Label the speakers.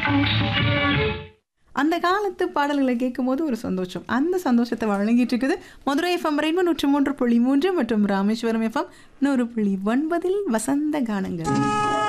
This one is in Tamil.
Speaker 1: அந்த காலத்து பாடல்களை கேட்கும்போது ஒரு சந்தோஷம். அந்த சந்தோஷத்தை வழங்கிட்டு இருக்குது மதுரை எஃப்எம் ரெயின்போ 103.3 மற்றும் ராமேஸ்வரம் எஃப்எம் 100.9 வசந்த கானங்கள்.